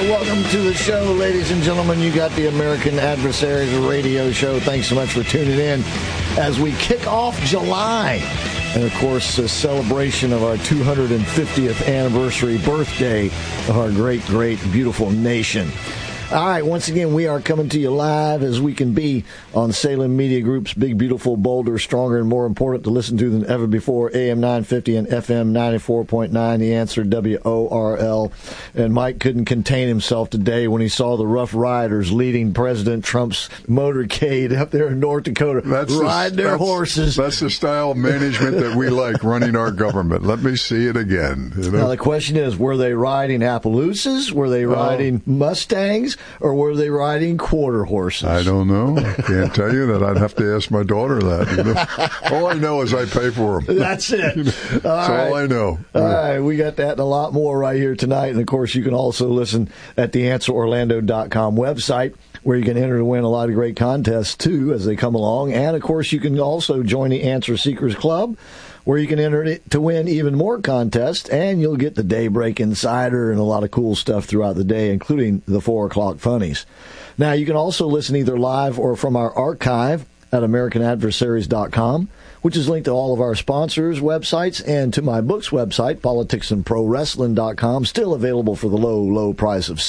welcome to the show, ladies and gentlemen. You got the American Adversaries Radio Show. Thanks so much for tuning in as we kick off July. And, of course, a celebration of our 250th anniversary birthday of our great, great, beautiful nation. All right, once again, we are coming to you live as we can be on Salem Media Group's Big, Beautiful, Bolder, Stronger, and More Important to Listen to Than Ever Before, AM 950 and FM 94.9, The Answer, WORL. And Mike couldn't contain himself today when he saw the Rough Riders leading President Trump's motorcade up there in North Dakota, ride their horses. That's the style of management that we like, running our government. Let me see it again. You know? Now, the question is, were they riding Appaloosas? Were they riding Mustangs? Or were they riding quarter horses? I don't know. I can't tell you that. I'd have to ask my daughter that. You know? All I know is I pay for them. That's it. That's all I know. All right. We got that and a lot more right here tonight. And, of course, you can also listen at the AnswerOrlando.com website, where you can enter to win a lot of great contests, too, as they come along. And, of course, you can also join the Answer Seekers Club, where you can enter to win even more contests, and you'll get the Daybreak Insider and a lot of cool stuff throughout the day, including the 4 o'clock funnies. Now, you can also listen either live or from our archive at AmericanAdversaries.com, which is linked to all of our sponsors' websites and to my book's website, PoliticsandProWrestling.com, still available for the low, low price of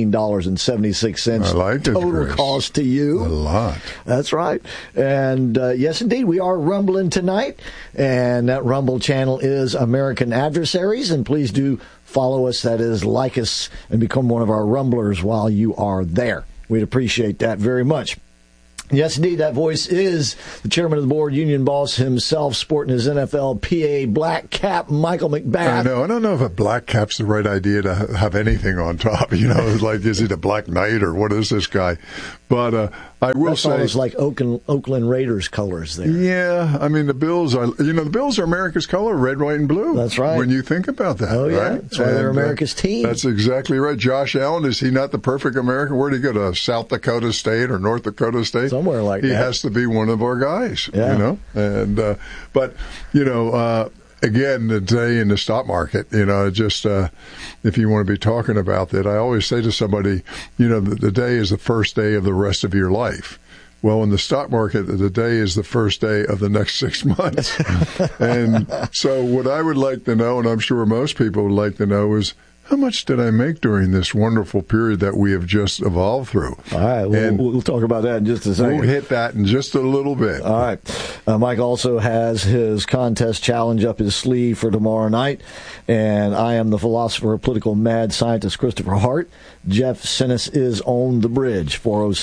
$17.76. I like it, total Chris. cost to you. A lot. That's right. And yes, indeed, we are rumbling tonight, and that Rumble channel is American Adversaries, and please do follow us, that is, like us, and become one of our Rumblers while you are there. We'd appreciate that very much. Yes, indeed, that voice is the chairman of the board, union boss himself, sporting his NFL PA black cap, Michael McBath. I know. I don't know if a black cap's the right idea to have anything on top. You know, like, is he the Black Knight or what is this guy? But I will say, it's like Oakland Raiders colors there. Yeah, I mean the Bills are. You know, the Bills are America's color, red, white, and blue. That's right. When you think about that, oh yeah, right? that's why they're America's team. That's exactly right. Josh Allen, is he not the perfect American? Where did he go, to South Dakota State or North Dakota State? Somewhere like that. He has to be one of our guys. Yeah. You know, and but you know. Again, today in the stock market, you know, just if you want to be talking about that, I always say to somebody, you know, the day is the first day of the rest of your life. Well, in the stock market, the day is the first day of the next 6 months. And so what I would like to know, and I'm sure most people would like to know, is how much did I make during this wonderful period that we have just evolved through? All right, we'll talk about that in just a second. We'll hit that in just a little bit. All right. Mike also has his contest challenge up his sleeve for tomorrow night, and I am the philosopher, political mad scientist Christopher Hart. Jeff Sinis is on the bridge.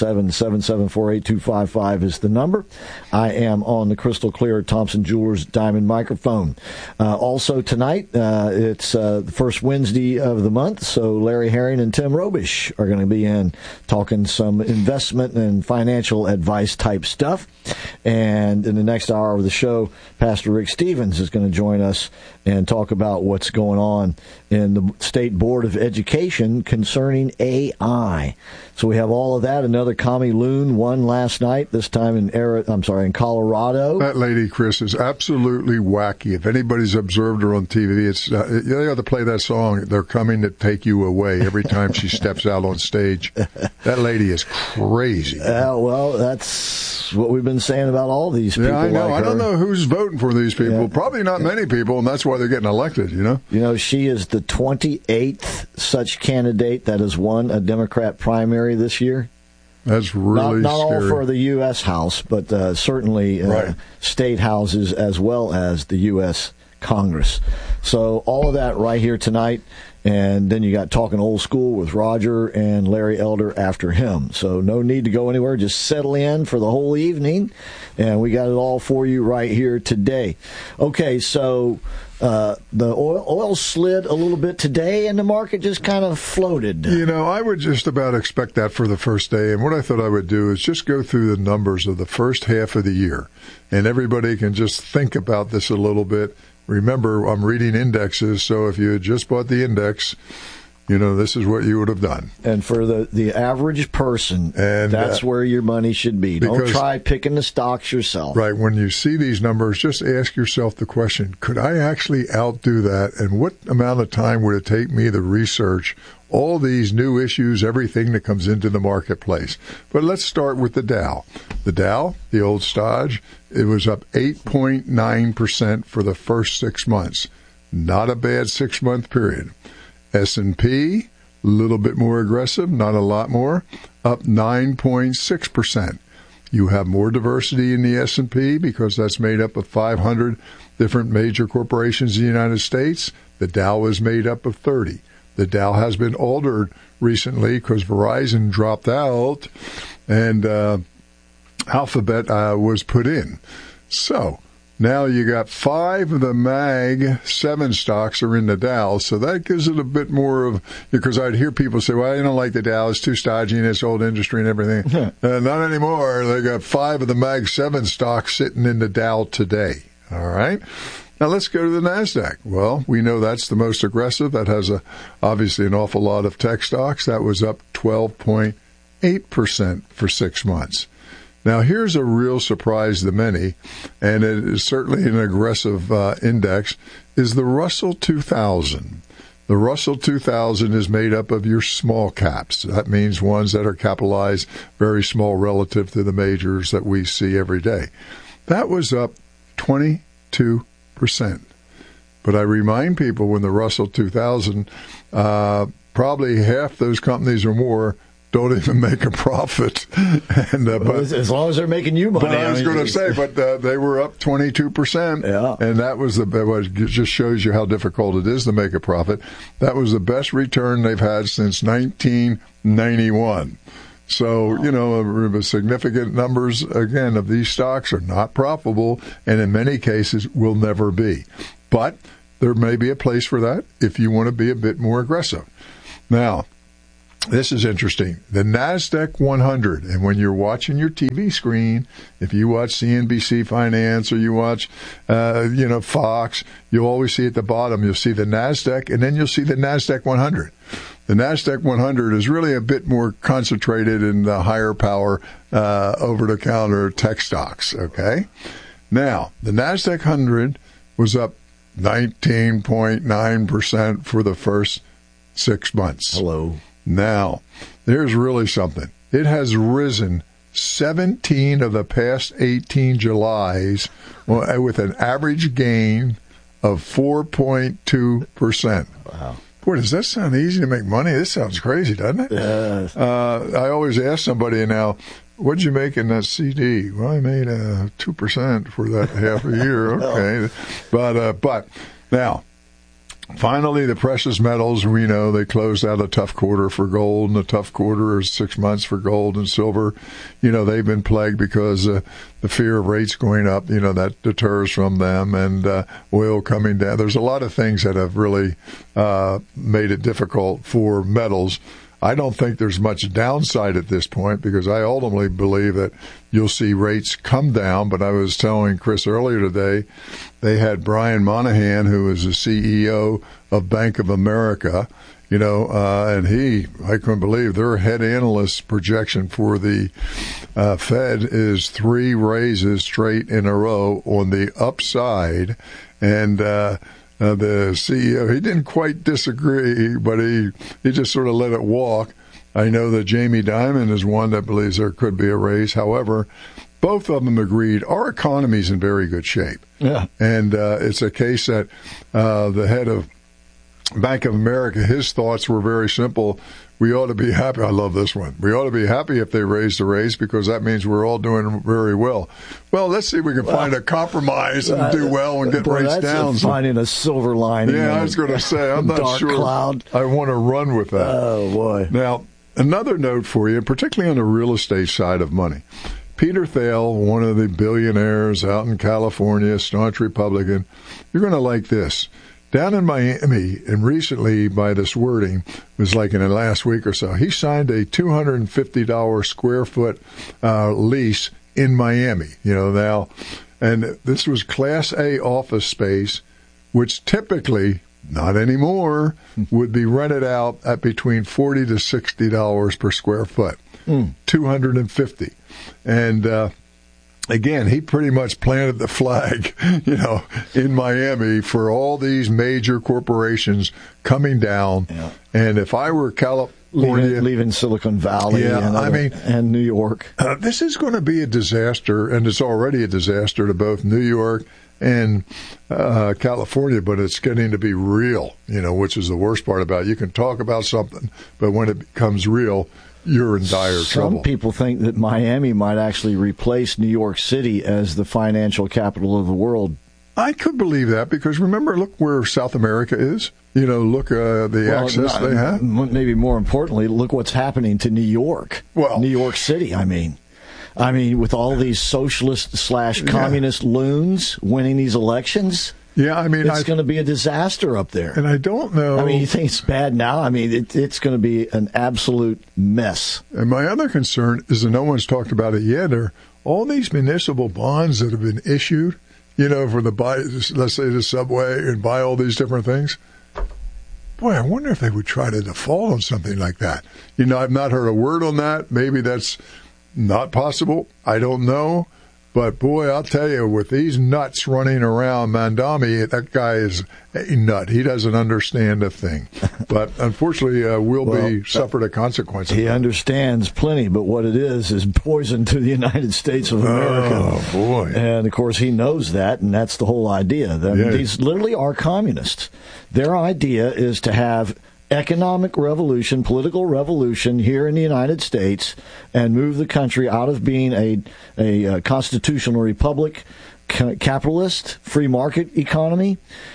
407-774-8255 is the number. I am on the crystal clear Thompson Jewelers Diamond microphone. Also tonight, it's the first Wednesday of the month, so Larry Herring and Tim Robish are going to be in talking some investment and financial advice type stuff. And in the next hour of the show, Pastor Rick Stevens is going to join us and talk about what's going on in the State Board of Education concerning AI. So we have all of that. Another commie loon won last night, this time in Colorado. That lady, Chris, is absolutely wacky. If anybody's observed her on TV, it's they ought to play that song, They're Coming to Take You Away, every time she steps out on stage. That lady is crazy. Well, that's what we've been saying about all these people. Yeah, I know. Like I don't know who's voting for these people. Yeah. Probably not many people, and that's why they're getting elected, you know? You know, she is the 28th such candidate that has won a Democrat primary this year. That's really not scary. all for the U.S. House, but certainly state houses as well as the U.S. Congress. So all of that right here tonight. And then you got Talking Old School with Roger and Larry Elder after him. So no need to go anywhere. Just settle in for the whole evening. And we got it all for you right here today. Okay, so the oil slid a little bit today, and the market just kind of floated. You know, I would just about expect that for the first day. And what I thought I would do is just go through the numbers of the first half of the year. And everybody can just think about this a little bit. Remember, I'm reading indexes, so if you had just bought the index, this is what you would have done. And for the average person, and that's where your money should be. Don't try picking the stocks yourself. Right. When you see these numbers, just ask yourself the question, could I actually outdo that? And what amount of time would it take me to research all these new issues, everything that comes into the marketplace? But let's start with the Dow. The Dow, the old stodge, it was up 8.9% for the first 6 months. Not a bad 6-month period. S&P, a little bit more aggressive, not a lot more, up 9.6%. You have more diversity in the S&P because that's made up of 500 different major corporations in the United States. The Dow is made up of 30. The Dow has been altered recently because Verizon dropped out and Alphabet was put in. So now you got 5 of the Mag 7 stocks are in the Dow, so that gives it a bit more of, because I'd hear people say, well, I don't like the Dow, it's too stodgy and it's old industry and everything. Not anymore. They got 5 of the Mag 7 stocks sitting in the Dow today. All right? Now let's go to the NASDAQ. Well, we know that's the most aggressive. That has obviously an awful lot of tech stocks. That was up 12.8% for 6 months. Now, here's a real surprise to many, and it is certainly an aggressive index, is the Russell 2000. The Russell 2000 is made up of your small caps. That means ones that are capitalized very small relative to the majors that we see every day. That was up 22%. But I remind people when the Russell 2000, probably half those companies or more don't even make a profit. And but as long as they're making you money. But I was going to say, but they were up 22%. Yeah. And that was it just shows you how difficult it is to make a profit. That was the best return they've had since 1991. So, significant numbers, again, of these stocks are not profitable and in many cases will never be. But there may be a place for that if you want to be a bit more aggressive. Now, this is interesting. The NASDAQ 100, and when you're watching your TV screen, if you watch CNBC Finance or you watch, Fox, you'll always see at the bottom, you'll see the NASDAQ, and then you'll see the NASDAQ 100. The NASDAQ 100 is really a bit more concentrated in the higher power, over-the-counter tech stocks, okay? Now, the NASDAQ 100 was up 19.9% for the first 6 months. Hello. Now, there's really something. It has risen 17 of the past 18 Julys with an average gain of 4.2%. Wow. Boy, does that sound easy to make money? This sounds crazy, doesn't it? Yes. I always ask somebody now, what did you make in that CD? Well, I made 2% for that half a year. Okay. But now, finally, the precious metals, we know they closed out a tough quarter for gold, and a tough quarter is 6 months for gold and silver. They've been plagued because the fear of rates going up, that deters from them, and oil coming down. There's a lot of things that have really made it difficult for metals. I don't think there's much downside at this point because I ultimately believe that you'll see rates come down. But I was telling Chris earlier today, they had Brian Moynihan, who is the CEO of Bank of America, and I couldn't believe their head analyst projection for the Fed is 3 raises straight in a row on the upside. And the CEO, he didn't quite disagree, but he just sort of let it walk. I know that Jamie Dimon is one that believes there could be a raise. However, both of them agreed our economy's in very good shape. Yeah. And it's a case that the head of Bank of America, his thoughts were very simple. We ought to be happy. I love this one. We ought to be happy if they raise the rates because that means we're all doing very well. Well, let's see if we can find a compromise and do well and get rates down. That's finding a silver lining. Yeah, I was going to say, I'm not sure cloud. I want to run with that. Oh, boy. Now, another note for you, particularly on the real estate side of money. Peter Thiel, one of the billionaires out in California, staunch Republican, you're going to like this. Down in Miami, and recently by this wording, it was like in the last week or so, he signed a $250 square foot lease in Miami, now. And this was Class A office space, which typically not anymore, would be rented out at between $40 to $60 per square foot, $250. And again, he pretty much planted the flag, in Miami for all these major corporations coming down. Yeah. And if I were California, leaving Silicon Valley, and New York, this is going to be a disaster, and it's already a disaster to both New York and California, but it's getting to be real, which is the worst part about it. You can talk about something, but when it becomes real, you're in dire trouble. Some people think that Miami might actually replace New York City as the financial capital of the world. I could believe that because remember, look where South America is. Look access they have. Maybe more importantly, look what's happening to New York. Well, New York City, I mean, with all these socialist/communist loons winning these elections. Yeah, it's going to be a disaster up there. And I don't know. You think it's bad now? It's going to be an absolute mess. And my other concern is that no one's talked about it yet. Are all these municipal bonds that have been issued, for let's say the subway and buy all these different things. Boy, I wonder if they would try to default on something like that. I've not heard a word on that. Maybe that's not possible. I don't know. But, boy, I'll tell you, with these nuts running around Mamdani, that guy is a nut. He doesn't understand a thing. But, unfortunately, suffered a consequence. He understands plenty, but what it is poison to the United States of America. Oh, boy. And, of course, he knows that, and that's the whole idea. These literally are communists. Their idea is to have economic revolution, political revolution here in the United States and move the country out of being a constitutional republic, capitalist, free market economy,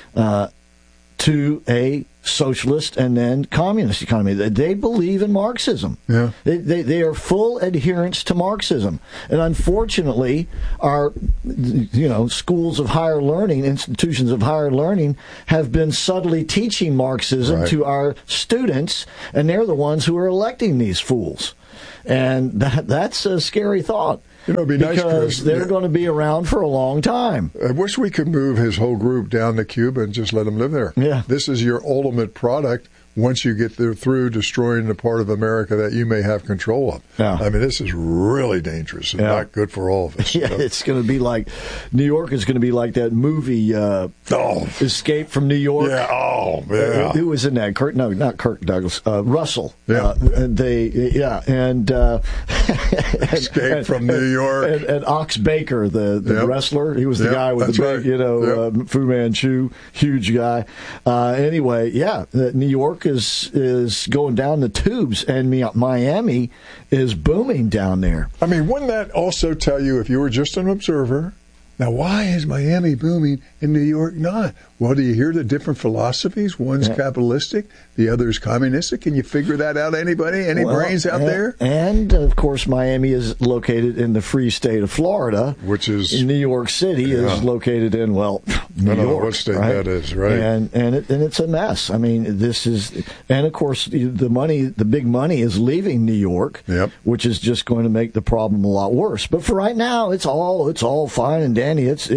to a socialist and then communist economy. They believe in Marxism. Yeah. They are full adherents to Marxism. And unfortunately, our schools of higher learning, institutions of higher learning, have been subtly teaching Marxism to our students, and they're the ones who are electing these fools. And that's a scary thought. It'd be nice, because they're going to be around for a long time. I wish we could move his whole group down to Cuba and just let them live there. Yeah. This is your ultimate product once you get through destroying the part of America that you may have control of. Yeah. This is really dangerous and not good for all of us. Yeah, it's going to be like, New York is going to be like that movie, Escape from New York. Yeah, who was in that? Not Kirk Douglas. Russell. Yeah. Escape from New York. And Ox Baker, the wrestler. He was the guy with the big, Fu Manchu, huge guy. Anyway, New York is going down the tubes, and Miami is booming down there. Wouldn't that also tell you, if you were just an observer, now why is Miami booming and New York not? Well, do you hear the different philosophies? One's capitalistic, the other's communistic. Can you figure that out, anybody? Any brains out there? And, of course, Miami is located in the free state of Florida. Which is... New York City is located in, New York. I don't know what state that is, right? And it's a mess. This is... And, of course, the big money is leaving New York, which is just going to make the problem a lot worse. But for right now, it's all fine and dandy. It's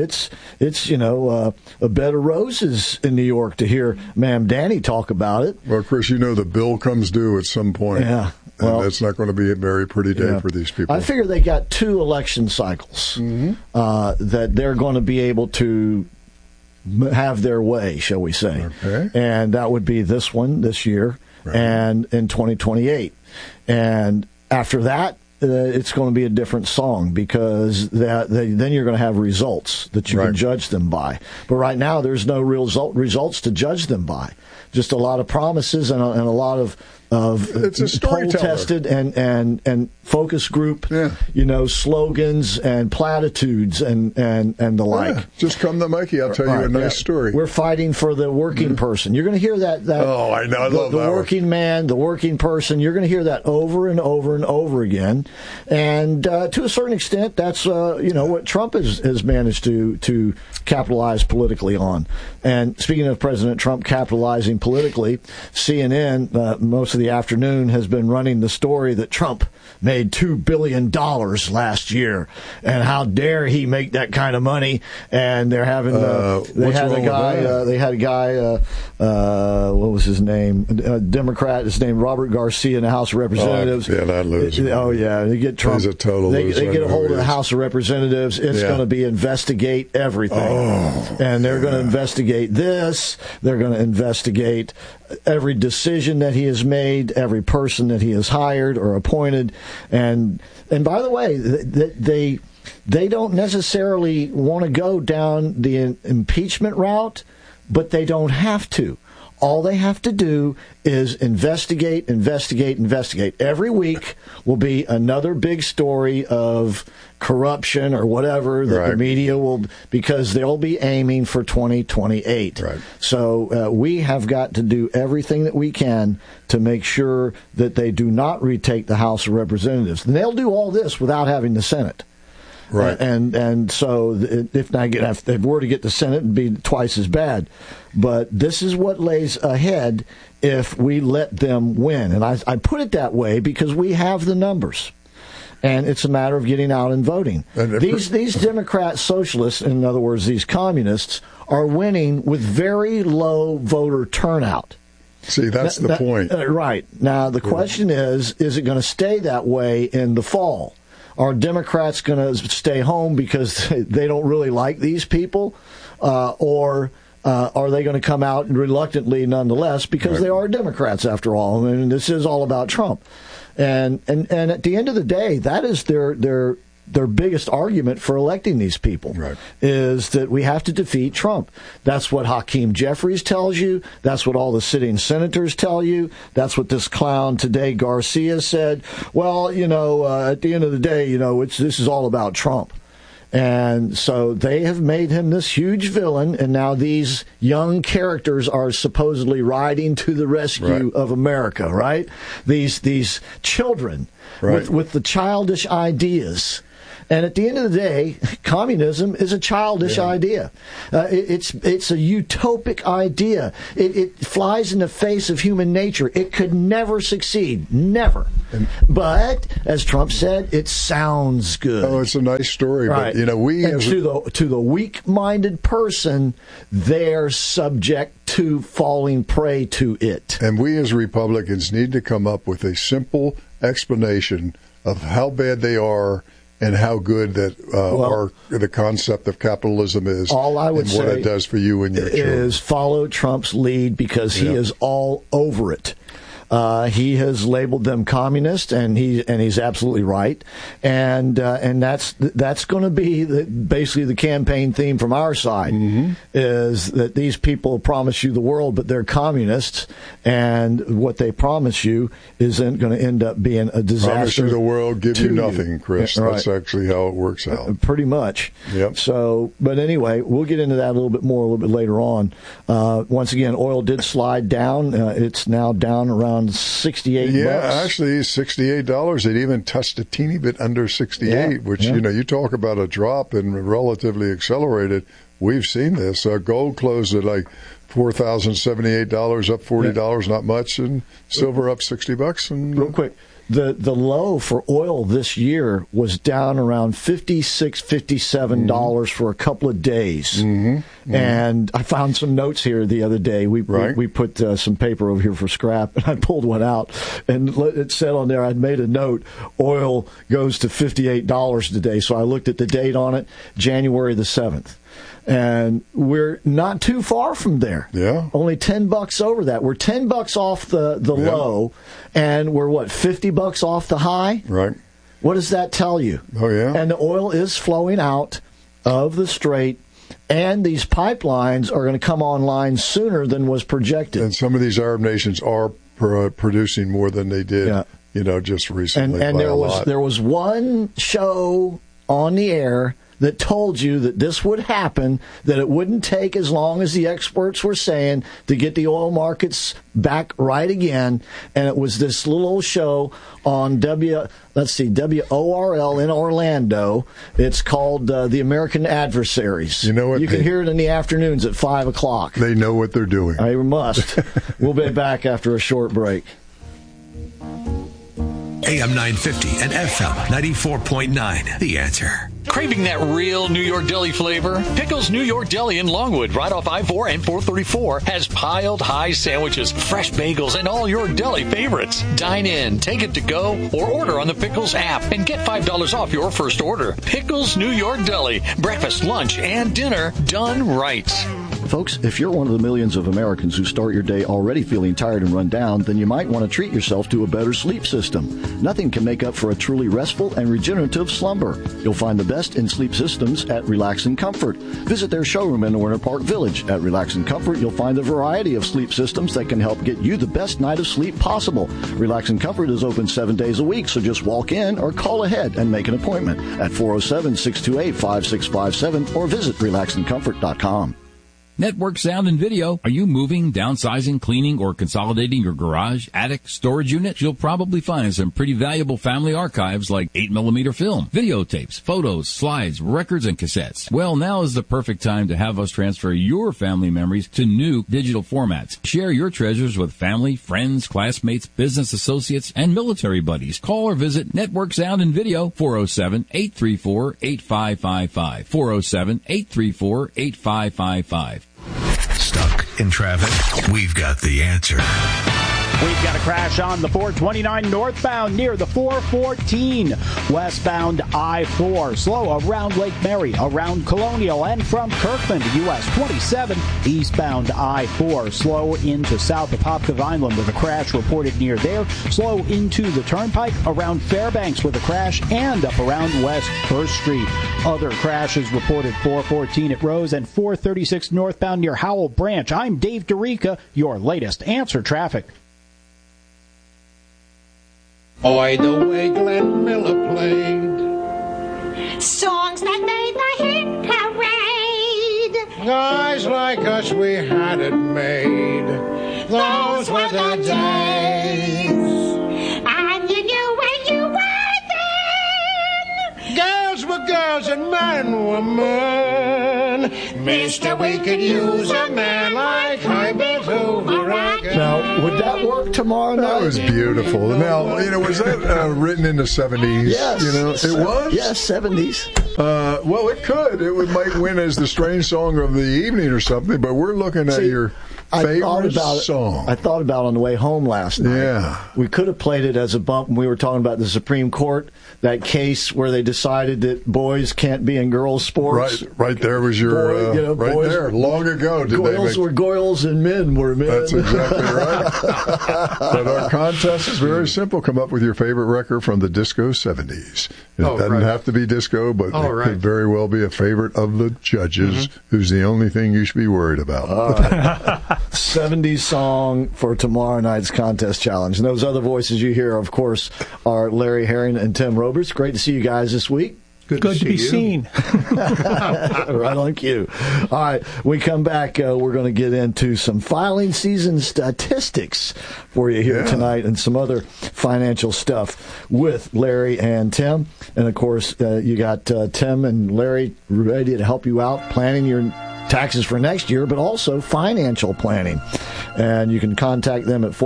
a bed of roses in New York to hear Mamdani talk about it. Well, Chris, the bill comes due at some point. Yeah. And that's not going to be a very pretty day for these people. I figure they got 2 election cycles that they're going to be able to have their way, shall we say. Okay. And that would be this one this year and in 2028. And after that, it's going to be a different song because then you're going to have results that you can judge them by. But right now, there's no real results to judge them by. Just a lot of promises and a lot of it's a poll-tested and focus group, slogans and platitudes and the like. Just come to Mikey. I'll tell you a nice story. We're fighting for the working person. You're going to hear that. Oh, I know. I love the that working man, the working person. You're going to hear that over and over and over again. And to a certain extent, that's what Trump has managed to capitalize politically on. And speaking of President Trump capitalizing politically, CNN, most of of the afternoon has been running the story that Trump made $2 billion last year, and how dare he make that kind of money? And they're having they had a guy. What was his name? A Democrat. His name Robert Garcia in the House of Representatives. That loser. Oh yeah, they get Trump. He's a total loser. They get a hold of the House of Representatives. It's going to be investigate everything, and they're going to investigate this. They're going to investigate every decision that he has made, every person that he has hired or appointed, and by the way, they don't necessarily want to go down the impeachment route, but they don't have to. All they have to do is investigate. Every week will be another big story of corruption or whatever that the media will, because they'll be aiming for 2028. Right. So we have got to do everything that we can to make sure that they do not retake the House of Representatives. And they'll do all this without having the Senate. Right. And so if they were to get the Senate, it'd be twice as bad. But this is what lays ahead if we let them win. And I put it that way because we have the numbers. And it's a matter of getting out and voting. These Democrat socialists, in other words, these communists, are winning with very low voter turnout. See, that's the point. Right. Now, the question is it going to stay that way in the fall? Are Democrats going to stay home because they don't really like these people? Or are they going to come out reluctantly nonetheless because they are Democrats after all? I mean, this is all about Trump. And at the end of the day, that is their biggest argument for electing these people, is that we have to defeat Trump. That's what Hakeem Jeffries tells you. That's what all the sitting senators tell you. That's what this clown today, Garcia, said. Well, at the end of the day, this is all about Trump. And so they have made him this huge villain, and now these young characters are supposedly riding to the rescue of America, right? These children with the childish ideas. And at the end of the day, communism is a childish idea. It's a utopic idea. It flies in the face of human nature. It could never succeed. Never. But, as Trump said, it sounds good. Oh, it's a nice story. Right. But, to the weak-minded person, they're subject to falling prey to it. And we as Republicans need to come up with a simple explanation of how bad they are and how good that the concept of capitalism is, all I would and what it does for you and your children. Is follow Trump's lead, because he is all over it. He has labeled them communist, and he's absolutely right. And that's going to be basically the campaign theme from our side, is that these people promise you the world, but they're communists, and what they promise you isn't going to end up being a disaster. Promise you the world, give you nothing, Chris. That's actually how it works out. Pretty much. Yep. So, but anyway, we'll get into that a little bit later on. Once again, oil did slide down. It's now down around $68. Yeah, actually $68. It even touched a teeny bit under 68, which you talk about a drop and relatively accelerated. We've seen this. Gold closed at like $4,078, up $40, not much, and silver up $60. And real quick, the low for oil this year was down around $56, $57 for a couple of days. And I found some notes here the other day. We put some paper over here for scrap, and I pulled one out, and it said on there, I'd made a note, oil goes to $58 today. So I looked at the date on it, January the 7th. And we're not too far from there. Yeah. Only $10 over that. We're $10 off the low, and we're $50 off the high? Right. What does that tell you? Oh, yeah. And the oil is flowing out of the strait, and these pipelines are going to come online sooner than was projected. And some of these Arab nations are producing more than they did, just recently. And there was one show on the air that told you that this would happen, that it wouldn't take as long as the experts were saying to get the oil markets back right again. And it was this little old show on WORL in Orlando. It's called The American Adversaries. You know what? You can hear it in the afternoons at 5 o'clock. They know what they're doing. I must. We'll be back after a short break. AM 950 and FM 94.9. The Answer. Craving that real New York Deli flavor? Pickles New York Deli in Longwood, right off I-4 and 434, has piled high sandwiches, fresh bagels, and all your deli favorites. Dine in, take it to go, or order on the Pickles app and get $5 off your first order. Pickles New York Deli. Breakfast, lunch, and dinner done right. Folks, if you're one of the millions of Americans who start your day already feeling tired and run down, then you might want to treat yourself to a better sleep system. Nothing can make up for a truly restful and regenerative slumber. You'll find the best in sleep systems at Relax and Comfort. Visit their showroom in Winter Park Village. At Relax and Comfort, you'll find a variety of sleep systems that can help get you the best night of sleep possible. Relax and Comfort is open 7 days a week, so just walk in or call ahead and make an appointment at 407-628-5657 or visit relaxandcomfort.com. Network Sound and Video. Are you moving, downsizing, cleaning, or consolidating your garage, attic, storage unit? You'll probably find some pretty valuable family archives like 8mm film, videotapes, photos, slides, records, and cassettes. Well, now is the perfect time to have us transfer your family memories to new digital formats. Share your treasures with family, friends, classmates, business associates, and military buddies. Call or visit Network Sound and Video, 407-834-8555, 407-834-8555. Stuck in traffic? We've got the answer. We've got a crash on the 429 northbound near the 414 westbound I-4. Slow around Lake Mary, around Colonial, and from Kirkland to US 27 eastbound I-4. Slow into south of Hopkins Island with a crash reported near there. Slow into the Turnpike around Fairbanks with a crash, and up around West 1st Street. Other crashes reported 414 at Rose and 436 northbound near Howell Branch. I'm Dave DeRica, your latest Answer Traffic. Oi, the way Glenn Miller played songs that made the hit parade. Guys like us, we had it made. Those were the days. And you knew when you were then. Girls were girls and men were men. Mister, we could use a man like Herbert Hoover again. Now, would that work tomorrow night? That was beautiful. Now, was that written in the 70s? Yes. It was? Yes, 70s. Well, it could. It might win as the strange song of the evening or something, but we're looking at your favorite song. I thought about it on the way home last night. Yeah. We could have played it as a bump when we were talking about the Supreme Court, that case where they decided that boys can't be in girls' sports. Right there was your, boys, there, long ago. Girls were girls and men were men. That's exactly right. But our contest is very simple. Come up with your favorite record from the disco 70s. It doesn't have to be disco, but it could very well be a favorite of the judges, who's the only thing you should be worried about. 70s song for tomorrow night's contest challenge. And those other voices you hear, of course, are Larry Herring and Tim Roberts. Great to see you guys this week. Good to be seen. Right on cue. All right, we come back. We're going to get into some filing season statistics for you here tonight, and some other financial stuff with Larry and Tim. And of course, you got Tim and Larry ready to help you out planning your taxes for next year, but also financial planning. And you can contact them at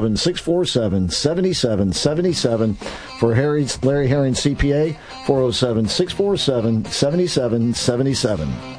407-647-7777 for Larry Herring CPA, 407-647-7777.